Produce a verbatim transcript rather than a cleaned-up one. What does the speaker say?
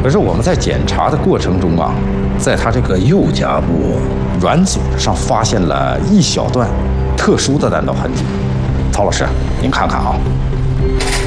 可是我们在检查的过程中啊，在他这个右颊部软组织上发现了一小段特殊的弹道痕迹。曹老师，您看看啊。